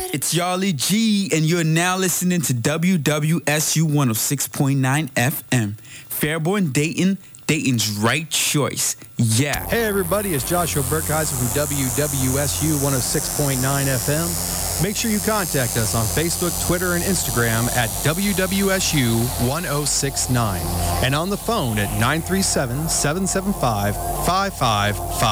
It's Yarly G, and you're now listening to WWSU 106.9 FM. Fairborn, Dayton, Dayton's right choice. Yeah. Hey, everybody, it's Joshua Burkheiser from WWSU 106.9 FM. Make sure you contact us on Facebook, Twitter, and Instagram at WWSU 1069 and on the phone at 937-775-5555.